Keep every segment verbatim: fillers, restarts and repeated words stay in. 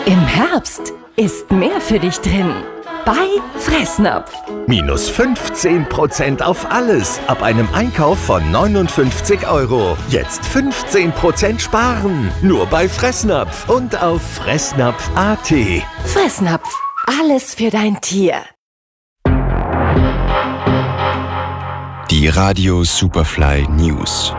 Im Herbst ist mehr für dich drin. Bei Fressnapf. Minus fünfzehn Prozent auf alles ab einem Einkauf von neunundfünfzig Euro. Jetzt fünfzehn Prozent sparen. Nur bei Fressnapf und auf fressnapf punkt a t. Fressnapf. Alles für dein Tier. Die Radio Superfly News.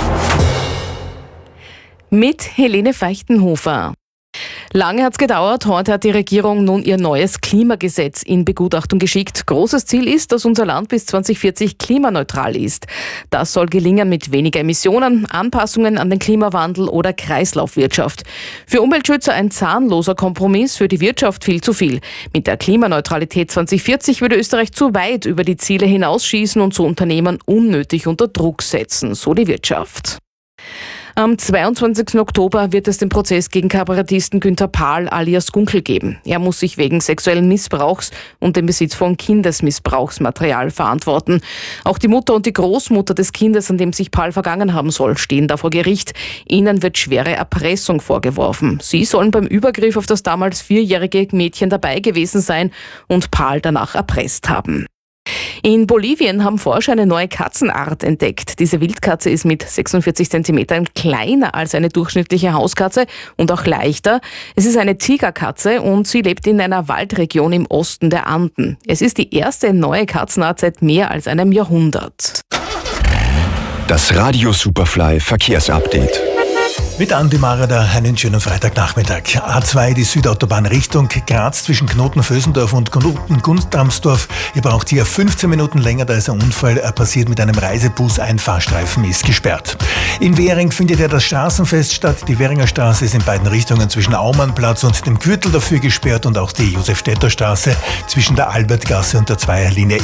Mit Helene Feichtenhofer. Lange hat es gedauert, heute hat die Regierung nun ihr neues Klimagesetz in Begutachtung geschickt. Großes Ziel ist, dass unser Land bis zwanzig vierzig klimaneutral ist. Das soll gelingen mit weniger Emissionen, Anpassungen an den Klimawandel oder Kreislaufwirtschaft. Für Umweltschützer ein zahnloser Kompromiss, für die Wirtschaft viel zu viel. Mit der Klimaneutralität zwanzig vierzig würde Österreich zu weit über die Ziele hinausschießen und so Unternehmen unnötig unter Druck setzen, so die Wirtschaft. Am zweiundzwanzigsten Oktober wird es den Prozess gegen Kabarettisten Günther Pahl alias Gunkel geben. Er muss sich wegen sexuellen Missbrauchs und dem Besitz von Kindesmissbrauchsmaterial verantworten. Auch die Mutter und die Großmutter des Kindes, an dem sich Pahl vergangen haben soll, stehen da vor Gericht. Ihnen wird schwere Erpressung vorgeworfen. Sie sollen beim Übergriff auf das damals vierjährige Mädchen dabei gewesen sein und Pahl danach erpresst haben. In Bolivien haben Forscher eine neue Katzenart entdeckt. Diese Wildkatze ist mit sechsundvierzig Zentimetern kleiner als eine durchschnittliche Hauskatze und auch leichter. Es ist eine Tigerkatze und sie lebt in einer Waldregion im Osten der Anden. Es ist die erste neue Katzenart seit mehr als einem Jahrhundert. Das Radio Superfly Verkehrsupdate. Mit Andi Marada einen schönen Freitagnachmittag. A zwei, die Südautobahn Richtung Graz zwischen Knoten-Vösendorf und Guntramsdorf. Ihr braucht hier fünfzehn Minuten länger, da ist ein Unfall passiert mit einem Reisebus. Ein Fahrstreifen ist gesperrt. In Währing findet ja das Straßenfest statt. Die Währinger Straße ist in beiden Richtungen zwischen Aumannplatz und dem Gürtel dafür gesperrt und auch die Josef-Stetter-Straße zwischen der Albertgasse und der Zweierlinie